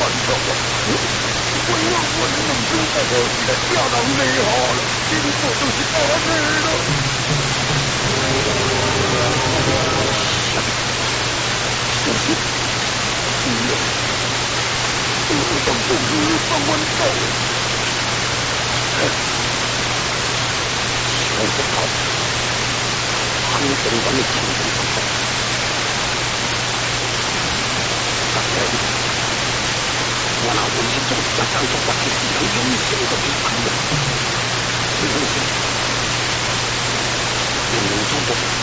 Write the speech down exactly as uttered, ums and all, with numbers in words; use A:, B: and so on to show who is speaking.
A: 到啊！我我我能知道我是个家人厉害了，因为我就是阿妹了。我当初是放阮走，想不到，很简单的情况不同。当然，我那唯一做的要当作我自己能永久的离开了，没关系，我能做的。